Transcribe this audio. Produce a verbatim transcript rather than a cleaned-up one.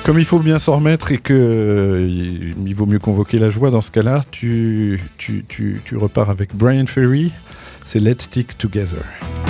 Comme il faut bien s'en remettre et que euh, il vaut mieux convoquer la joie dans ce cas-là, tu, tu, tu, tu repars avec Brian Ferry, c'est Let's Stick Together.